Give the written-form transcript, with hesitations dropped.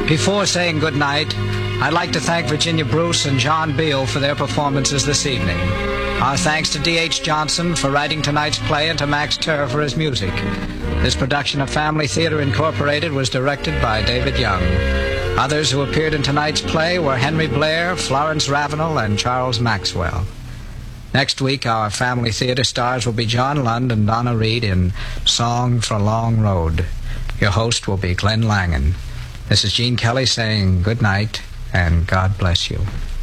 Before saying good night, I'd like to thank Virginia Bruce and John Beal for their performances this evening. Our thanks to D.H. Johnson for writing tonight's play and to Max Terr for his music. This production of Family Theater Incorporated was directed by David Young. Others who appeared in tonight's play were Henry Blair, Florence Ravenel, and Charles Maxwell. Next week, our Family Theater stars will be John Lund and Donna Reed in Song for a Long Road. Your host will be Glenn Langan. This is Gene Kelly saying good night and God bless you.